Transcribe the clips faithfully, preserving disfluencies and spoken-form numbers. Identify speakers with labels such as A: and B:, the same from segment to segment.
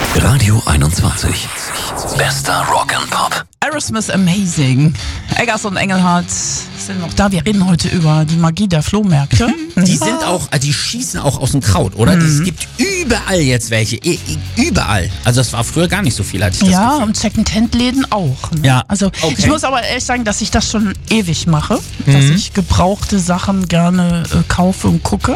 A: Radio einundzwanzig. Bester Rock and Pop.
B: Aerosmith Amazing. Eggers und Engelhardt sind noch da. Wir reden heute über die Magie der Flohmärkte.
C: Die sind auch, die schießen auch aus dem Kraut, oder? Mhm. Es gibt überall jetzt welche. Überall. Also das war früher gar nicht so viel, hatte ich das
B: Ja,
C: Gefühl.
B: und Second-Hand-Läden auch. Ne?
C: Ja,
B: Also
C: okay.
B: ich muss aber ehrlich sagen, dass ich das schon ewig mache. Dass
C: Mhm.
B: ich gebrauchte Sachen gerne äh, kaufe und gucke.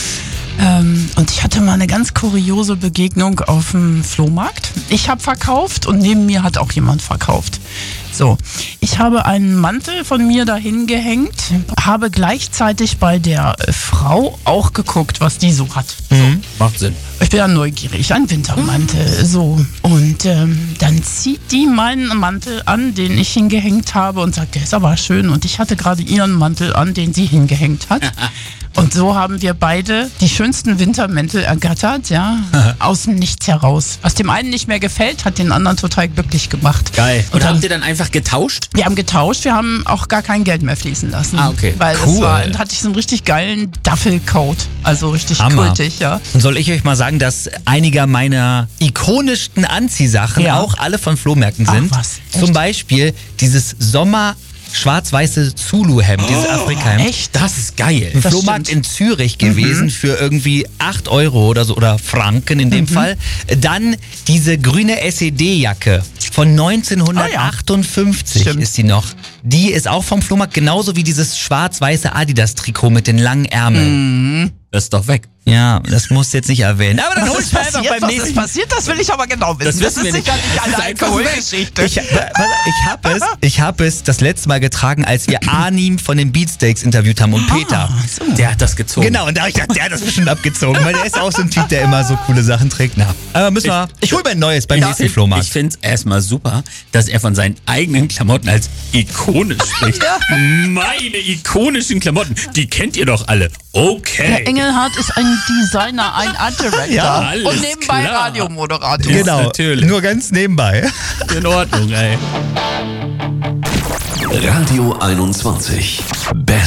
B: Ähm, und ich hatte mal eine ganz kuriose Begegnung auf dem Flohmarkt. Ich habe verkauft und neben mir hat auch jemand verkauft. So, ich habe einen Mantel von mir dahin gehängt, habe gleichzeitig bei der äh, Frau auch geguckt, was die so hat.
C: Mhm. Macht Sinn.
B: Ich bin ja neugierig, ein Wintermantel, so. Und ähm, dann zieht die meinen Mantel an, den ich hingehängt habe und sagt, der ist aber schön. Und ich hatte gerade ihren Mantel an, den sie hingehängt hat. Und so haben wir beide die schönsten Wintermäntel ergattert, ja, aus dem Nichts heraus. Was dem einen nicht mehr gefällt, hat den anderen total glücklich gemacht.
C: Geil. Und,
B: Und dann,
C: habt ihr dann einfach getauscht?
B: wir haben getauscht, wir haben auch gar kein Geld mehr fließen lassen.
C: Ah, okay.
B: Weil
C: Cool.
B: es war, dann hatte ich so einen richtig geilen Duffelcoat, also richtig
D: Hammer.
B: kultig, ja.
D: Und soll ich euch mal sagen, dass einige meiner ikonischsten Anziehsachen
B: Ja.
D: auch alle von Flohmärkten
B: Ach,
D: sind.
B: was? Echt?
D: Zum Beispiel dieses Sommer schwarz-weiße Zulu-Hemd, dieses Afrika-Hemd.
B: Echt?
C: Das ist geil.
D: Ein
B: Das
D: Flohmarkt
B: stimmt.
D: in Zürich gewesen für irgendwie acht Euro oder so, oder Franken in dem Fall. Dann diese grüne S E D-Jacke von neunzehnhundertachtundfünfzig
B: Stimmt.
D: ist die noch. Die ist auch vom Flohmarkt, genauso wie dieses schwarz-weiße Adidas-Trikot mit den langen Ärmeln.
C: Das ist doch weg.
D: Ja, das musst du jetzt nicht erwähnen. Aber dann
B: Was
D: hol
B: ist
D: ich mir einfach
B: passiert?
D: beim
B: Was ist
D: nächsten
B: passiert? Das will ich aber genau wissen.
C: Das wissen wir
B: ist
C: nicht.
B: sicher nicht
C: Das
B: eine
C: ist einfach
B: Alkoholgeschichte.
D: Ich, ich habe es, ich hab es das letzte Mal getragen, als wir Arnim von den Beatsteaks interviewt haben und Peter.
B: Ah, so.
C: Der hat das gezogen.
D: Genau, und da habe ich gedacht, der hat das bestimmt abgezogen, weil der ist auch so ein Typ, der immer so coole Sachen trägt. Na, aber müssen wir, ich hol mir ein neues beim nächsten
C: Ich,
D: Flohmarkt.
C: ich finde es erstmal super, dass er von seinen eigenen Klamotten als ikonisch spricht. Meine ikonischen Klamotten, die kennt ihr doch alle. Okay.
B: Der Engelhardt ist ein Designer, ein Art Director
D: Ja,
C: alles
B: und nebenbei
C: klar.
B: Radiomoderator.
D: Genau,
C: natürlich.
D: nur ganz nebenbei.
C: In Ordnung, ey.
A: Radio einundzwanzig. Best